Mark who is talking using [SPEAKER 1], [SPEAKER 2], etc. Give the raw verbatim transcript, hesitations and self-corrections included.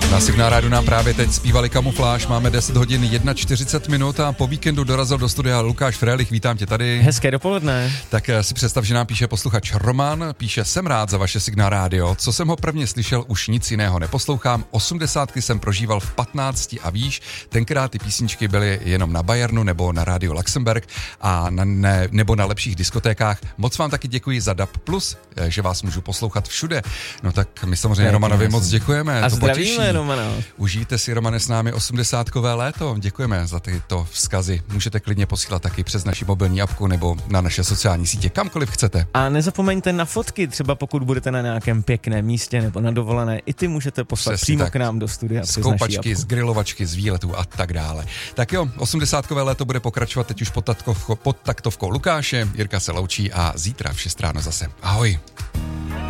[SPEAKER 1] Na Signál Rádiu nám právě teď zpívali Kamufláž, máme deset hodin čtyřicet jedna minut a po víkendu dorazil do studia Lukáš Frélich, vítám tě tady.
[SPEAKER 2] Hezké dopoledne.
[SPEAKER 1] Tak si představ, že nám píše posluchač Roman, píše: jsem rád za vaše Signál Rádio, co jsem ho prvně slyšel, už nic jiného neposlouchám, osmdesátky jsem prožíval v patnácti a víš, tenkrát ty písničky byly jenom na Bayernu nebo na Rádiu Luxemburg a na, ne, nebo na lepších diskotékách. Moc vám taky děkuji za D A B plus, že vás můžu poslouchat všude. No tak my samozřejmě Romanovi moc děkujeme.
[SPEAKER 2] A zdravíme, Romano.
[SPEAKER 1] Užijte si, Romane, s námi osmdesátkové léto. Děkujeme za tyto vzkazy. Můžete klidně posílat taky přes naši mobilní apku nebo na naše sociální sítě, kamkoliv chcete.
[SPEAKER 2] A nezapomeňte na fotky, třeba pokud budete na nějakém pěkném místě nebo na dovolené, i ty můžete poslat přesně přímo tak, k nám do studia.
[SPEAKER 1] Z koupačky, z grilovačky, z výletů a tak dále. Tak jo, osmdesátkové léto bude pokračovat teď už pod, taktovko, pod taktovkou Lukáše. Jirka se loučí a zítra v šest ráno zase. Ahoj.